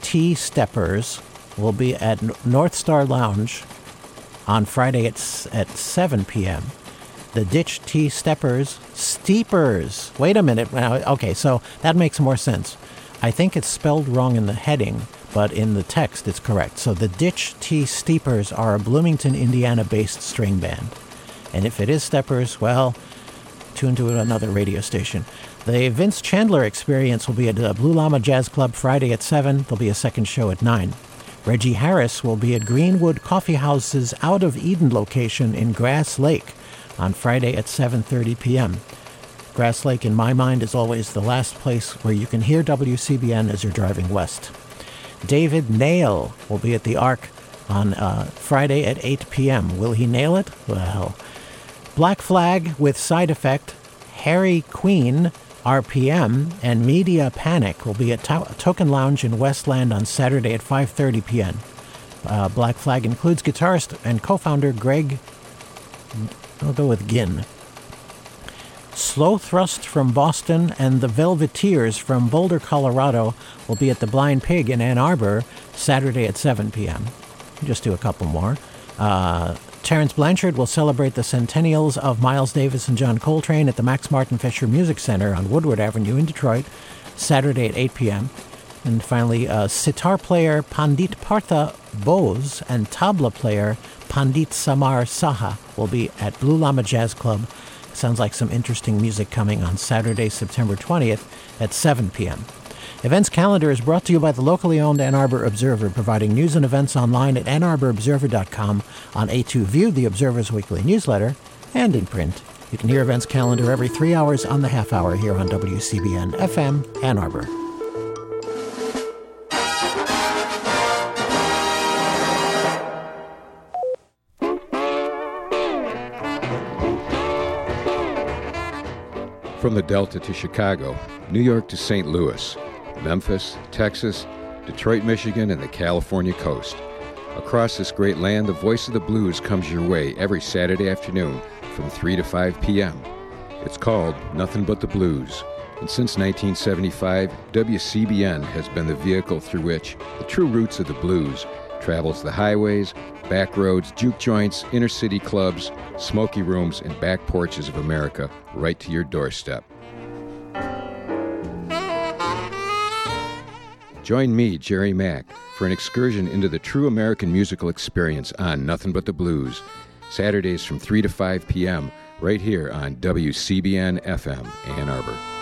Tea Steppers will be at North Star Lounge on Friday at 7 p.m. The Ditch Tea Steepers. Wait a minute. Okay, so that makes more sense. I think it's spelled wrong in the heading, but in the text it's correct. So the Ditch Tea Steepers are a Bloomington, Indiana-based string band. And if it is Steppers, well, tune to another radio station. The Vince Chandler Experience will be at Blue Llama Jazz Club Friday at 7. There'll be a second show at 9. Reggie Harris will be at Greenwood Coffee House's Out of Eden location in Grass Lake on Friday at 7:30 p.m. Grass Lake, in my mind, is always the last place where you can hear WCBN as you're driving west. David Nail will be at the Ark on Friday at 8 p.m. Will he nail it? Well, Black Flag with Side Effect, Harry Queen, RPM, and Media Panic will be at Token Lounge in Westland on Saturday at 5:30 p.m. Black Flag includes guitarist and co-founder Greg, I'll go with Ginn. Slow Thrust from Boston and the Velveteers from Boulder, Colorado will be at the Blind Pig in Ann Arbor Saturday at 7 p.m. Just do a couple more. Terrence Blanchard will celebrate the centennials of Miles Davis and John Coltrane at the Max Martin Fisher Music Center on Woodward Avenue in Detroit Saturday at 8 p.m. And finally, sitar player Pandit Partha Bose and tabla player Pandit Samar Saha will be at Blue Llama Jazz Club. Sounds like some interesting music coming on Saturday, September 20th at 7 p.m. Events calendar is brought to you by the locally owned Ann Arbor Observer, providing news and events online at AnnArborObserver.com, on A2 View, the Observer's weekly newsletter, and in print. You can hear events calendar every 3 hours on the half hour here on WCBN FM Ann Arbor. From the Delta to Chicago, New York to St. Louis, Memphis, Texas, Detroit, Michigan, and the California coast. Across this great land, the Voice of the Blues comes your way every Saturday afternoon from 3 to 5 p.m. It's called Nothing But the Blues, and since 1975, WCBN has been the vehicle through which the true roots of the blues travels the highways, back roads, juke joints, inner city clubs, smoky rooms, and back porches of America right to your doorstep. Join me, Jerry Mack, for an excursion into the true American musical experience on Nothing But the Blues, Saturdays from 3 to 5 p.m. right here on WCBN FM Ann Arbor.